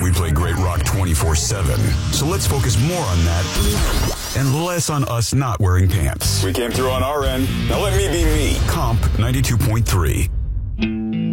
We play great rock 24/7. So let's focus more on that and less on us not wearing pants. We came through on our end. Now let me be me. Comp 92.3.